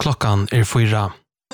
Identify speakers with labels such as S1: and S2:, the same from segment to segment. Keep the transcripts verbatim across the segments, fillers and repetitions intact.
S1: Klockan är fyra.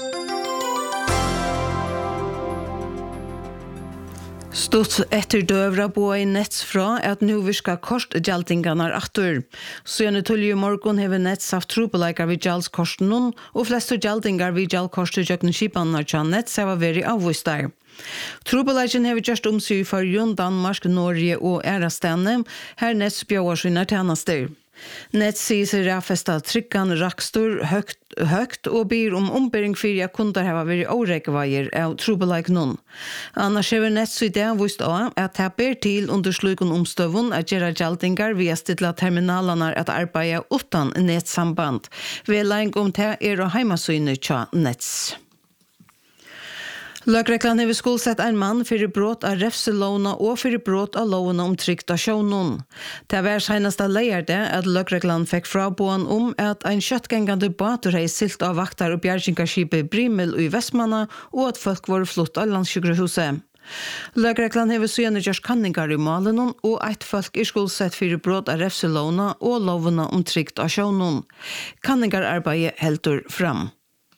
S2: Stort etter døvra på i Nets fra at nu virka kostgjaldingarna aftur. Så gjerne tullig i morgon hever Nets haft trupeleikar vid gjaldskosten og flest gjaldingar vid gjaldkosten jøkken skipanar tja Nets heva veri avvustar. Trupeleikken hever gjørst om seg i Fyrjun, Danmark, Norge og Ærastane, her Nets bjør sine tjenester. Nets sier seg rafesta tryggan rakstor høgt, høgt og byr om ombering fyrir at kunder heva vært årekveier av trupeleikken. Annars hever Nets i det vist av at det ber til under slukon omstøvun at gjøre gjaldingar via stilla terminalarna at arbeida utan netsamband. Vi leing om det er å heimasyne tja Nets. Løgreklan hever skolsett en mann fyrir brot av refselåna og fyrir brot av låna om trygt av sjånen. Det var senast av leierde at Løgreklan fikk fraboan om at en kjøttgengande bater hei silt av vaktar og bjergingarskipet Brimel i Vestmanna og at folk var flott av landssykrehuset. Løgreklan hever søgjene gjørs kanningar i malen og eit folk er skolsett fyrir brot av refselåna og lovna om trygt av sjånen. Kanningararbeidet heldur fram.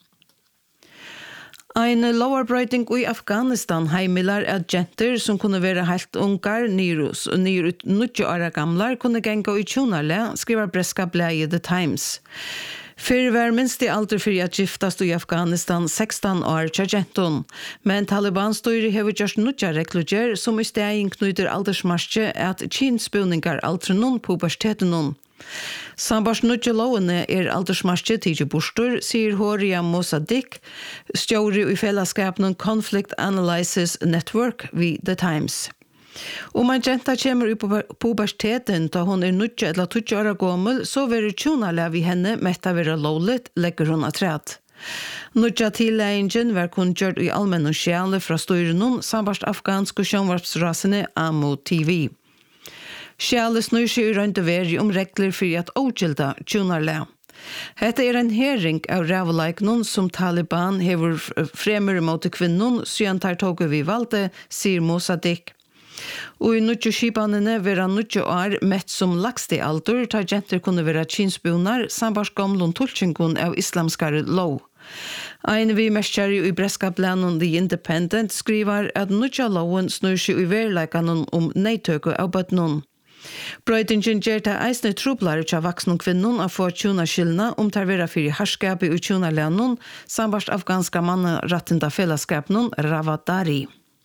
S2: Ein lowarbrøyting i Afghanistan heimilar at jenter som kunne være helt ungar, nyrus og nyrut nutjo åra gamlar kunne genga i tjonarle, skriver breska bleie The Times. Fyrr var minst i alder fyrir at giftast i Afghanistan sexton år tja jenton, men Taliban-styri hever gjørst nutja rekluger som i stegin knyter aldersmarsje at kinspilningar altrenon pubertetenon. Sambars nutja lovene er aldersmarsje tidsi bostor, sier Horia Mossadegh, stjóri i fellesskapen Conflict Analysis Network ved The Times. Om en jenta kommer i puberteten da hun er nutja eller tutja åra gommel, så verer tjonale vi henne metta vera lovligt, legger hun atræt. Nutja tilleggen var kun gjørt i allmenn og sjæle fra styrenon, sambarst afghansk og sjånvarpsrasene Amo T V. Sjæle snur seg i rønt og veri om regler for at ågjelda tjonarle. Hette er en hering av rævleiknon som Taliban hever fremur mot kvinnon, siden tar toget vi valgte, sier Mossadegh. Og i nutjo skipanene vera nutjo år mett som lagste alder, tar jenter kunne vera kinsbunar, sambars gamlun tulkingun av islamskare lov. Ein vi mestjari i breskaplænen The Independent skriver at nutja loven snur seg i verleikanon om neitøku av bøtnon. Brøydingen gjør det eisne trublare tja vaksne kvinnon av få tjuna skillna om tar vera fyrir harskapi og tjuna lænon, sambarst afghanska manna rattinda fellesskapen Ravadari.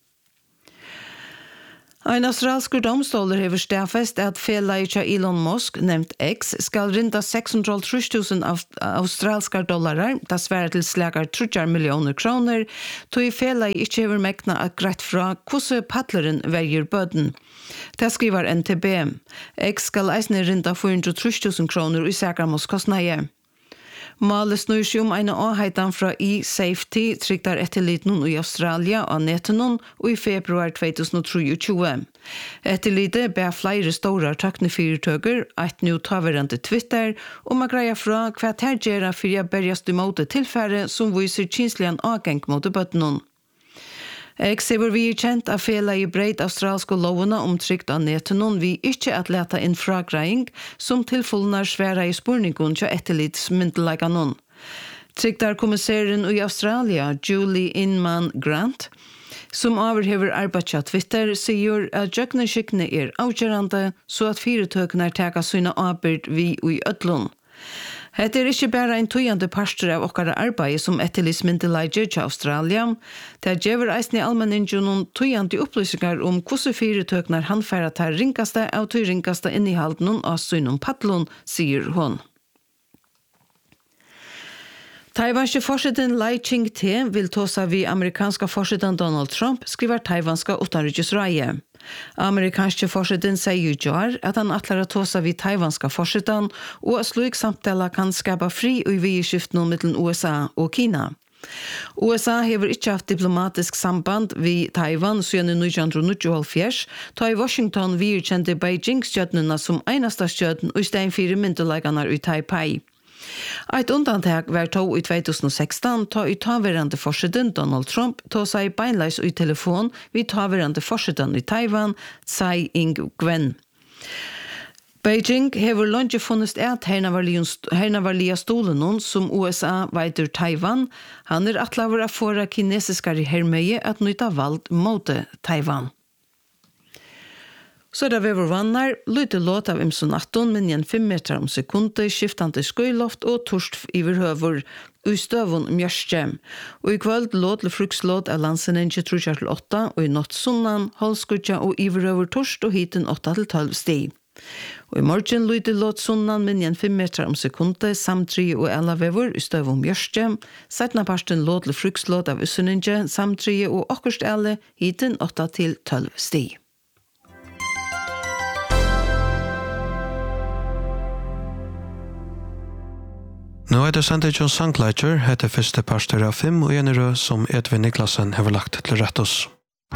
S2: Ein australskur domstoler hever stafest at fela i Elon Musk, nevnt X, skal rinda seks hundre og tre tusen australskar dollarar, da svære til slagar tre millioner kroner, tog i fela i ikkje hever mekna at greit fra hvordan patleren verger bøden. Det skriver N T B. X skal eisne rinda fire hundre og tre tusen kroner i sakar mot kostnaie. Malet snur seg om en avheitan fra eSafety trygtar etterliten i Australia og netenon og i februar tjuetusen og tjuetre. Etterlite ber flere store taknefyrtøker, et nå taverande Twitter, om å greie fra hva tergjera for å berjast i måte tilfære som viser kinslian avgeng mot bøttenon. X hever vi kjent av fela i breit australske lovene om trygt av netenon vi ikke at leta inn fragreiing som tilfullnar sværa i spurningun til etterlitsmyndelaikanon. Trygtarkommissæren i Australia, Julie Inman Grant, som overhever arbeid til Twitter, sier at jøkneskikkene er avgjørende så at firetøkene teka sine arbeid vi i ødlån. Hette er ikke bare en tøyende parster av okkara arbeid som etterlysmyndelager til Australia. Det gjør eisen i allmenningen noen tøyende opplysninger om hvordan firetøkner han færre til ringaste av tøy ringaste innehalden av synen patlon, sier hun. Taiwanske forsiden Lai Ching-te vil tåsa vi amerikanska forsiden Donald Trump, skriver taiwanska utenriksraie. Amerikanske forsiden sier jo jar at han atler å tåsa vi taiwanska forsiden, og slik samtala kan skapa fri og vidskiften mellom U S A og Kina. U S A hever ikke haft diplomatisk samband vi Taiwan siden nitton nittioåtta, ta i Washington vi kjente Beijing-stjøtnene som eneste stjøten og i stein fire myndelagarna i Taipei. Eit undantag var to i tjuetusen og seksten ta i taverande forsiden Donald Trump ta seg beinleis i telefon vi taverande forsiden i Taiwan, Tsai Ing-wen. Beijing hever lunge funnest at hernavarliga stolen som U S A veiter Taiwan. Han er atlaver av fåra kinesiskare hermeie at nytta vald mot Taiwan. Så er det vever vannar, lyte låt av imson atton, men igjen fem meter om sekunde, skiftande skøyloft og torst iverhøver i støvun mjørstje. Og i kveld låt til frukslåt av landsen tre til åtta, og i natt sunnan, halskudja og iverhøver torst og hiten åtta til tolv stig. Og i morgen lyte låt sunnan, men igjen fem meter om sekunde, samtri og ella vever i støvun mjørstje. Setna parsten låt til frukslåt av usunninje, samtri og akkurst elle, hiten åtta til tolv stig.
S1: Nå er det sendet John Sangleicher, heter første parster av fem, og en rød som Edvin Niklasen har lagt til rett oss.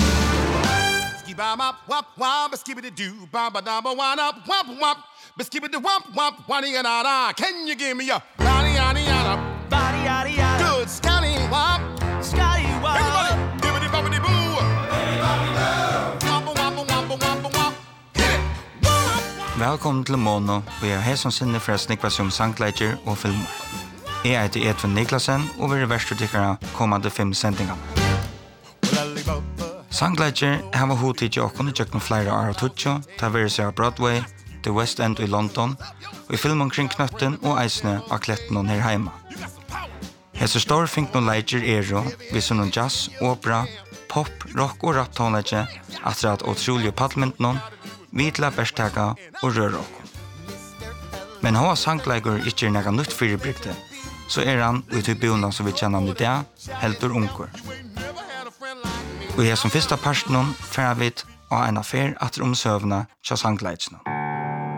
S3: Can you give me your body, yada, yada, body, yada, yada, good Scotty Wop, Scotty Wop, everybody, give me the bumpity boo, wop, wop, wop, wop, wop, hit it.
S4: Velkommen til Mono, og jeg er her som sinne for å snakke om sangleiker og filmer. Jeg heter Edvin Niklasen, og vi er verst til å kommende fem sendingene. Sangleiker har hodet til åkken i kjøkken flere år av Tutsjo, til å være seg av Broadway, The West End i London, og i film omkring knøtten og eisene av kletten og her hjemme. Hese stor fink noen leiker er jo, vi som noen jazz, opera, pop, rock og rap-tonleike, at det er utrolig paddelmynd noen, vidla berstega og rørrock. Men hva sangleiker ikke er nega nytt fyrirbrygte, så er han ut i bjona som vi kjenner om i dag, heldur ungur. Og jeg som første parten færre vidt av en affær at romsøvna tja sangleikene.